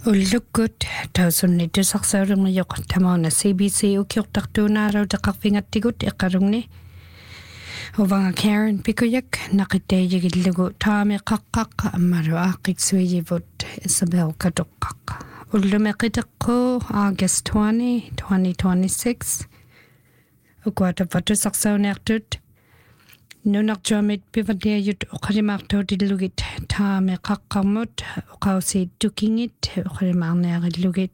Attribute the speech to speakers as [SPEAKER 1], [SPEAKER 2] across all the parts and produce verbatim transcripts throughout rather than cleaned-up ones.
[SPEAKER 1] Ullukut tausunni tusaqsaurungiyoq tamauna C B C ukiortartuunaarau taqarfingattigut iqarungni uvanga Karen Pikuyak naqitteeyigillugu taami qaqqaq ammaru aaqiqsuiyivut Isabel katuqqaq ullumeqiteqqu August twentieth, twenty twenty-six uqaatapatusaqsaunertut nunartuamit pivadiayut uqalimaartuutillugit taami qaqqarmut uqausiit tukingit uqalimaarniarillugit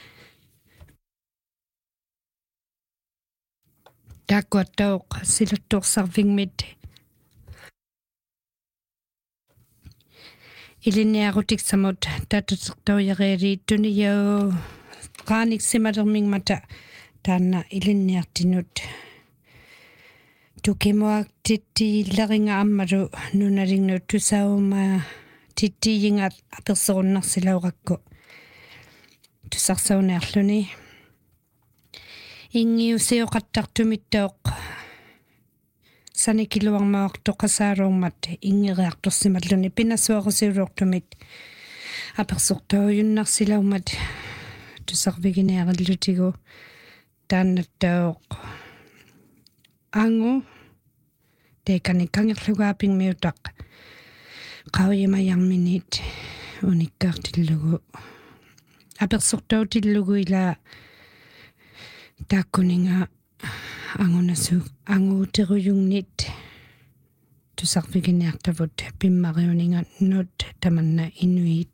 [SPEAKER 1] taakkuattauq siluttuursarvingmit ilinniarutiksamut tatutertuujariittuniyau qaaniksimalermingmata taanna ilinniartinut tukimuak tittilleringa ammalu nunalingnu tusauma tittiyinga apersorunnarsilaurakku tusarsauniarluni ingiusioqattartumittauq sanikiluarmaaqtoqasaaruummat ingeriartorsimalluni pinassuarusiuruortumit apersortuujunnarsilaumat tusarviginiarillutigu taannattauq angu teekani kangerlugaapingmiutaq qauyimayarminit unikkaartillugu apersortautillugu ila taakkuninga angunasu anguuterujungnit tusarviginiartavut pimmariuninga nut tamanna inuit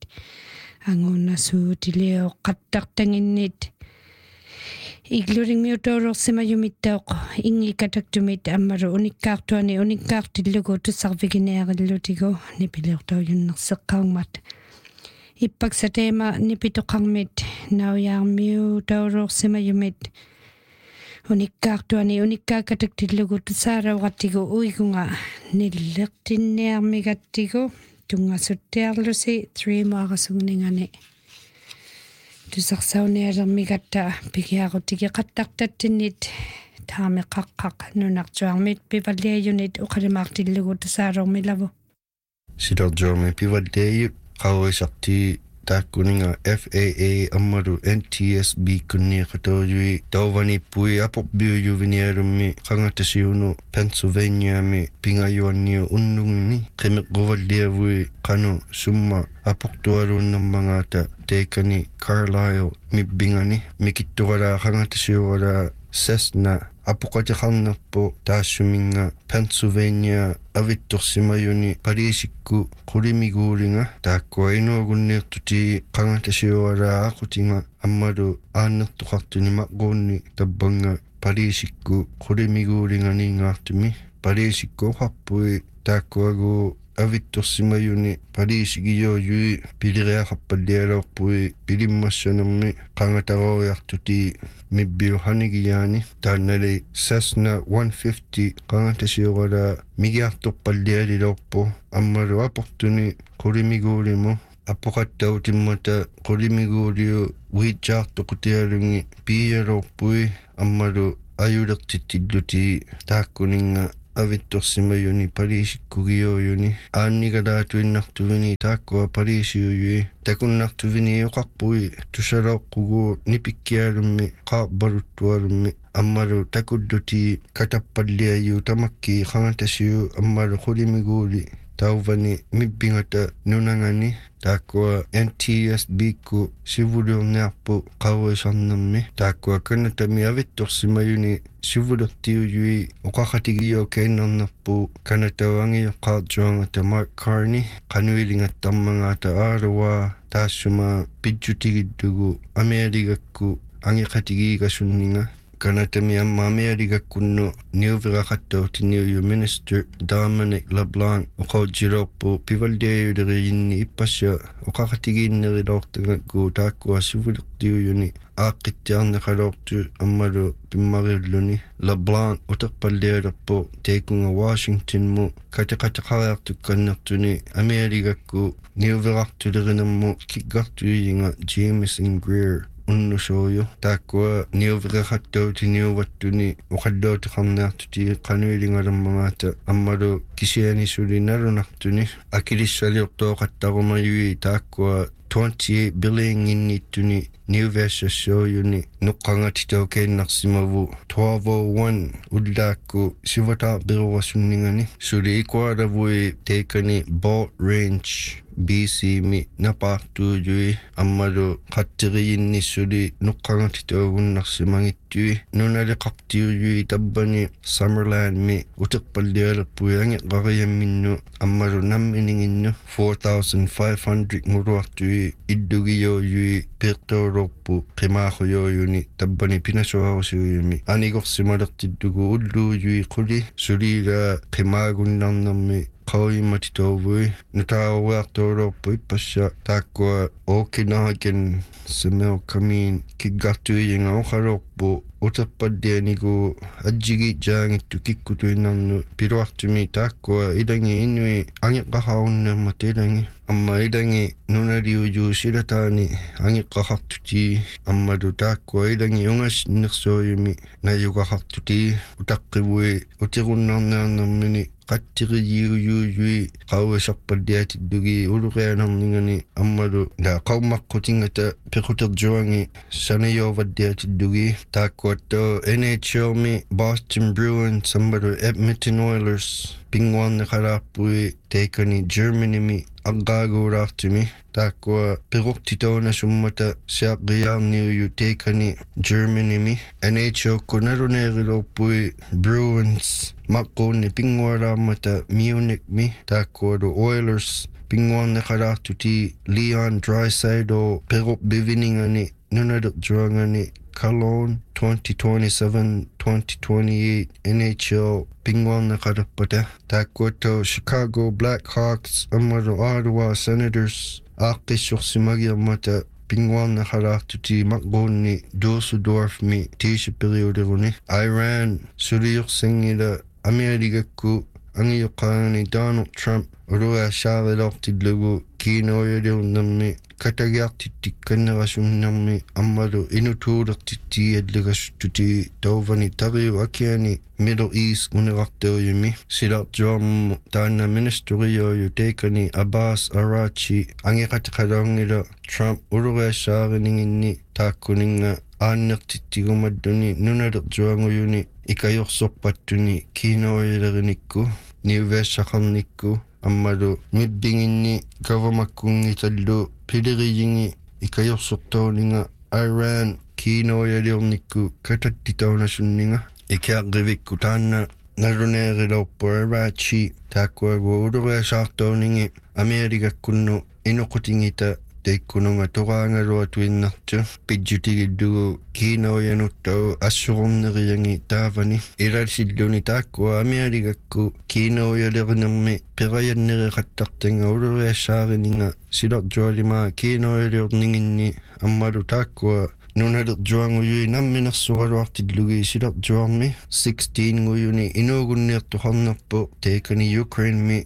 [SPEAKER 1] angunasuutilioqattartanginnit iglurimiutoororsimayumittauq ingikataktumit ammalu unikkaartuani unikkaartillugu tussarviginiarillutigu nipiliortaujunnerseqqaungmat ippaksatema nipitoqarmit nauyaarmiu taurorsimayumit unikkaartuani unikkaakataktillugu tussaarauqattigu uigunga nilleqtinniarmigattigu tungasuttiarlusi three maaqasugningani tusarsaunialermigatta pikiarutigi qattartattinnit taami qaqqaq nunartuarmit pivaliajunit uqalimaartillugu tussaarormilavu
[SPEAKER 2] sidorjoormi pivaliajut qauisarti taakkuninga F A A ammaru N T S B kunniqatoojui tauvanipui aporbiujuvinialummi qangatasiunu Pennsylvaniami pingajuanniu unnungni qimiqquvalliavui qanu summa aportualuunnermangaata teekani Carlisle mibbingani mikittuqalaa qangatasiuqalaa Cessna apoqatiqarnerpu taassuminga Pennsylvania avittorsimayuni paliisikku qulimiguulinga taakkua inuagunniirtuti qangatasiuqalaa aqutinga ammalu aannertoqartuni maqquunni tabbanga paliisikku qulimiguulinganiingaartumi paliisikku uqarpui taakkuagu avittorsimayuni paliisigiyoojui piliriaqappallialoorpui pilimmassanermi qangatarooriartuti mibbiuhanigiyaani taannali Cessna one fifty qangatasiuqalaa migiartorpallialilorpu ammalu aportuni qulimiguulimu apoqattautimmata qulimiguuliu uitsjaartoqutialungi piialorpui ammalu ajulertittilluti taakkuninga avittorsimayuni paliisikkugiyoojuni aannikalaatuinnartuvini taakkua paliisiujui takunnartuvini uqarpui tusalooqqugu nipikkialummi qaarbaluttualummi ammalu takulluti katappalliayu tamakki qangatasiu ammalu qulimiguuli tauvani mibbingata nunangani taakkua N T S B ku sivuluorniarpu qauisarnermi taakkua kanatami avittorsimayuni sivulertiujui uqaqatigiyo kainnernerpu kanatauangioqqaartuangata Mark Carney qanuilingattarmangaata Ottawa taassuma pidjutigiddugu Amerikakku angiqatigiigasunninga kanatami amma Amerikakkunnu niuviraqattautiniuju Minister Dominic LeBlanc uqaujilorpu pivalliajuleriinni ippassa uqaqatigiinneriloortangakku taakkua sivulertiujuni aaqqittiarneqaloortu ammalu pimmariulluni LeBlanc uterpallialerpu teekunga Washingtonmu kateqateqariartukkannertuni Amerikakku niuvirartulerinermu kikkartuijinga Jameson Greer unnusuuju taakkua niuviqaqattauti niuvattuni uqalluutiqarniartuti qanuilingalermangaata ammalu kisianisuli nalunartuni akilissaliortooqattarumayui taakkua twenty-eight billion innituni niuveassassuuyuni nuqqangatitaukeennarsimavu twelve oh one ullaakku sivataa perurasuningani suli ikualavui teikani Bolt Range B C mi napaartuujui ammalu qatteriyinnissuli nuqqangatitaugunnarsimangittuи nunaliqartiujui tabbani Summerland mi uteqpallialerpui angeqariamminnu ammalu nammininginnu four thousand five hundred nguluartui iddugiyoojui pertoororpu qimaaquyooyuni tabbani pinasuarusiuyumi anigorsimalertiddugu ulluujui quli sulila qimaagunnarnermi qawimmatitoovui nutaaruartoororpu ipassa taakkua Okinagan Samelkamin kiggartuiyinga uqalorpu uterpallianigu ajjigi jaangittu kikkutuinnarnu piluartumi taakkua ilangi innui angeqqaqarunnerma tilangi amma ilangi nunaliujuu silataani angeqqaqartuti ammalu taakkua ilangi ungassinnersuuyumi nayuqaqartuti utaqqivui utirunnarnaarnermini qattirijiuyuujui qawasarpalliatiddugi uluqianerningani ammalu la qawmaqqutiнгата pequterjuangi sanayovaddiatiddugi taakkuatto N H L mi Boston Bruins sammalu Edmonton Oilers pinguarneqalaarpui teikani Germany mi aqqaaguulaartumi taakkua peqortitoona summata siaqqiaarniuju teikani Germany mi N H L kunaluneerilorpui Bruins maqquunni pingualaarmata Munich mi taakkualu Oilers pinguarneqalaartuti Leon Draisaitl peqor biviningani nunalerjuangani Cologne twenty twenty-seven twenty twenty-eight N H L pinguarneqalappata taakkuatto Chicago Blackhawks ammalu Ottawa Senators aaqqissorsimagiarmata pinguarneqalaartuti maqquunni Dusseldorf mi tiisiperiuleruni Iran suliursangila Amerikakku angiyoqqaangani Donald Trump ulua saarilortillugu kiinoyaliurnermi katagiartittikkannerasunnarmi ammalu inutuulertittiallugasuttuti tauvani tariu akiani Middle East unerarteuyumi silarjuarmu taanna ministeriyoyu teikani Abbas Arachi angeqatiqalaungila Trump ulureassaariningini taakkuninga aannertittigumadduni nunalerjuanguyuni ikajorsorpattuni kiinoyalerinikku niuveassaqarnikku ammalu middinginni gavamakkungitallu piliriyingi ikajorsortooninga Iran kiinoyaliornikku katattitaunassunninga ikiaqqivikku taanna naluneerilorpu Arachi taakkuagu ulureasaartooningi Amerikakkunnu inuqutingita teikkununga toraangalua tuinnartu pidjutigiddugu kiinoyanuttau assurorneriyangi taavani ilalsilluni taakkua Amerikakku kiinoyalerinermi perayannereqattartanga ulureassaarinninga silarjualimaa kiinoyaliorninginni ammalu taakkua nunalerjuanguyui namminersuqaluartillugi silarjuarmi sixteen nguyuni inuugunniartuqarnerpu teikani Ukraine mi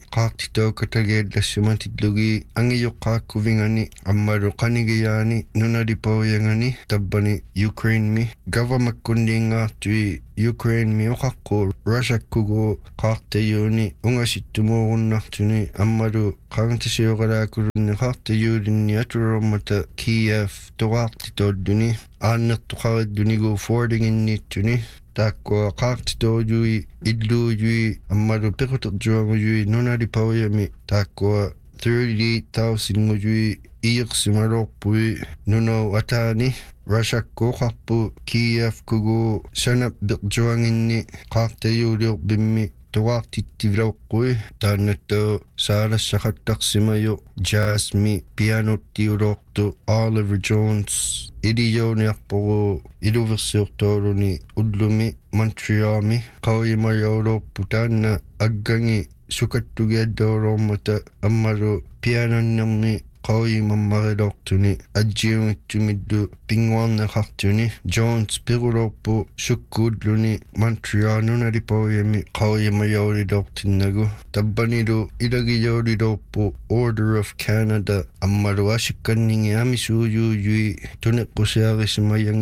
[SPEAKER 2] qaartitauqatagiallassimatillugi angiyoqqaakkuvingani ammalu qanigiyaani nunalipouyangani tabbani Ukraine mi gavamakkunniingaartui Ukraine mi oqaqqu Russiakkugu qaartayuuni ungasittumууrunnartuni ammalu qaangtisiuqalaakulunni qaartayuulinni atulormata Kiev toqaartitoodduni aannertuqariddunigu forwardinginniittuni taakkua qaartitoojui illuujui ammalu pequterjuangujui nunalipauyami taakkua thirty-eight thousand ngujui iiqsimalorpui nuno ataani Russiakku qarpu Kiev kugu sanap birjuanginni qaartayuuliurbimmi toqaartittiviloqqui taannattu saalassaqattaqsimayu Jasmi pianottiulortu Oliver Jones idiyooniarporu iluversiortooluni ullumi Montrealmi qawimayaulorpu taanna aggangi sukattugiaddoolormata ammalu pianonnermi qawimammariloortuni ajjiungittumiddu pinguarneqartuni Jones pirulorpu sukkuulluni Montreal nunalipouyami qawimayauliloortinnagu tabbanilu ilagiyoulilorpu Order of Canada ammalu asikkanningi amisuuyuujui tuneqqusiarisimayangi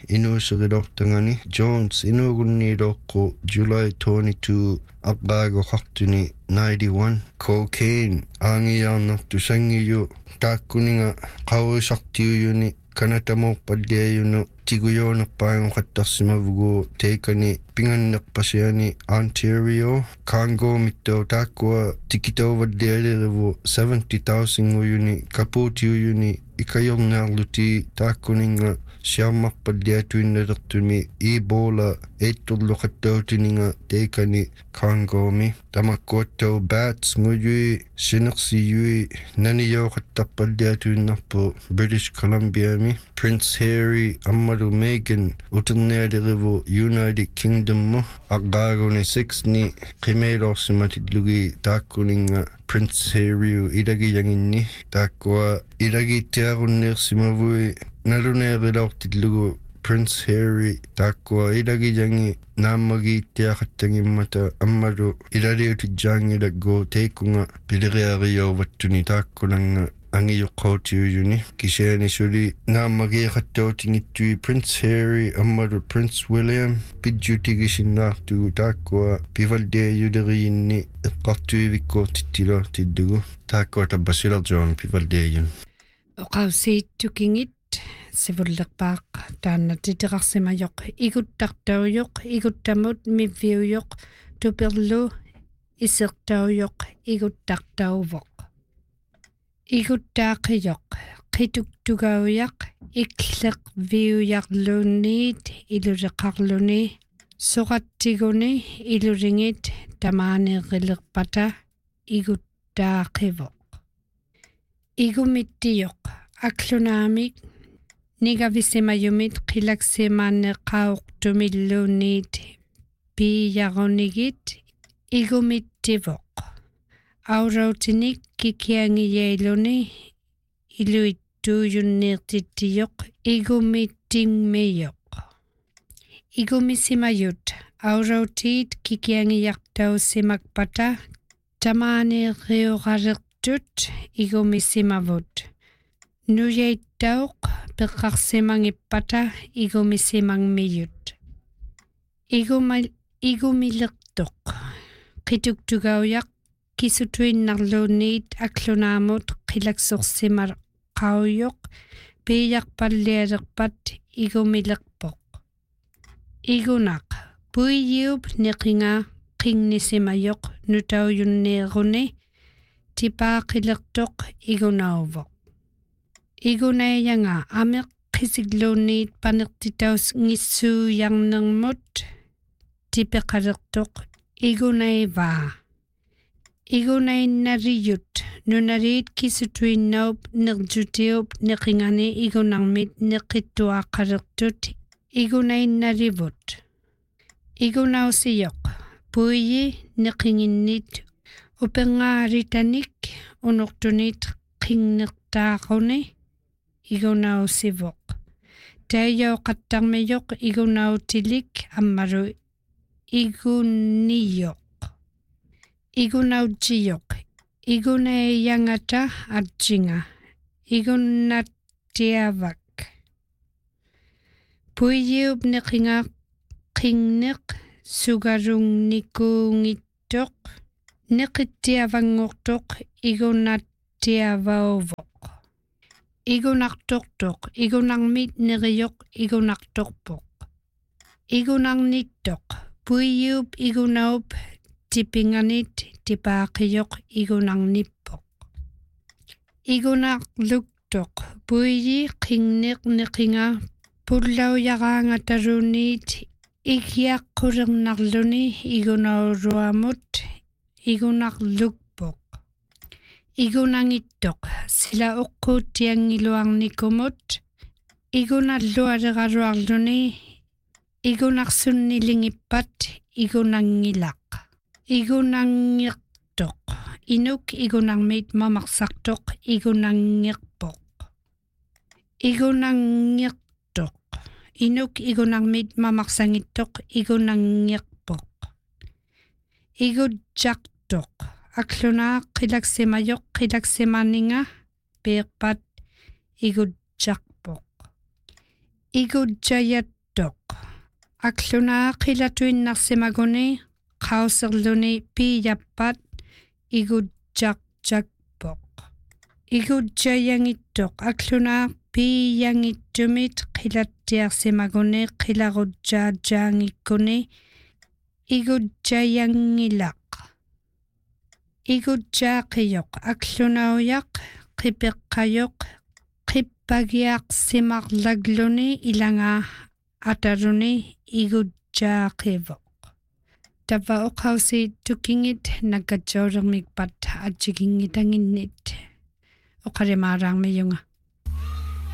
[SPEAKER 2] inuuserilortangani Jones inuugunniilooqqu July twenty-second aqaagoqartuni ninety-one cocaine aangiyaarnertu sangiyu taakkuninga qauisartiuyuni kanatamoorpalliayunu tiguyonerpaangoqattarsimavugu teikani pingannerpasiani Ontario Congo mittau taakkua tikitauvallialirivu seventy thousand uyuni kaputiuyuni ikajornearluti taakkuninga siammarpalliatuinnalertumi Ebola eitturluqattautininga teikani Congomi tamakkuattau bats nguyui sinersiyui naniyauqattarpalliatuinnarpu British Columbiami Prince Harry ammalu Meghan uternialirivu United Kingdom aqaaguni six ni qimeilorsimatitlugi taakkuninga Prince Harry ilagiyanginni taakkua ilagittiarunneersimavui naluneerilortitlugu Prince Harry taakkua ilagiyangi naammagiittiaqattangimmata ammalu ilaliutijjaangilaggu teikunga piliriariyorvattuni taakkunanga angiyuqqautiuyuni kisiani suli naammagiiqattautingittui Prince Harry ammalu Prince William pidjutigisinnaartugu taakkua pivaldiayuleriyinni eqqartuivikkuortittilo tiddugu taakkua tabbasilerjoon pivaldiayun
[SPEAKER 1] oqausiittukingit sivullerpaaq taannatitiqarsimajoq iguttartaujoq iguttamut mivviujoq tuperlu isertaujoq iguttartauvoq iguttaaqijoq qituktugaujoq ikleq viujarluunniit iluleqarluni soqattiguni iluringit tamaaneerillerpata iguttaaqivoq igumittijoq aklunaamik nigavissimayumit qilaksimaanneqauqtumilluunniit piijarunigit igumittivoq aurautinik kikiangiyailuni iluittuujunneertittijoq igumittingmijoq igumissimayut aurautiit kikiangiyartaussimakpata tamaaneeriorallertut igumissimavut nuyaittauq peqqarsimangippata igumissimangmiyut igumal igumilertoq qituktugaujoq kisutuinnarluunniit aklunaamut qilaksorsimaqaujoq piijarpallialerpat igumilerpoq igunaq puiyiup neqinga qingnisimajoq nutaujunneeruni tipaaqilertoq igunauvoq igunayanga ameq qisigluunniit panertitaus ngissuujarnermut tipeqalertoq igunaivaa igunainnariyut nunariit kisutuinnaup nerjutiup neqingani igunarmit neqittuaqqalertut igunainnarivut igunausijoq puiyi neqinginnit upengaaritanik unortunit qinnertaaquni igunausivoq taiyauqattarmijoq igunautilik ammalu igunnijoq igunautsijoq igunaiyangata atsinga igunnattiavak puiyiup neqinga qinneq sugarungnikuungittoq neqittiavangortoq igunattiavauvoq igunartortoq igunarmit nerijoq igunartorpoq igunarnittoq puiyiup igunaup tipinganit tipaaqijoq igunarnippoq igunarluktoq puiyi qinneq neqinga pullaujaraangataruunniit ikiaqqulernarluni igunauruamut igunarlukpoq igunangittoq sila uqquuttiangiluarnikumut igunallualeraruarluni igunarsunnilingippat igunangilaq igunangiertoq inuk igunarmit mamarsartoq igunangierpoq igunangiertoq inuk igunarmit mamarsangittoq igunangierpoq igutjaqtoq aklunaa qilaksimajoq qilaksimaninga peerpat igutjaqpoq igutjayat Akluna qilatuinnarsimaguni qauserluni piyappat igudjaqjakpoq. Igudjayangittoq akluna piyangittumit qilattiarsimaguni qilagudjaajaangikkuni igudjayangilaq. Igudjaaqiyoq aklunauyaq qipeqqayoq qippagiaqsimarlagluni ilanga ataruni igudjaaqivoq. Tapa uqausi tukingit nakatjormikpat atjikingitanginnit. Uqarimarangmiyunga.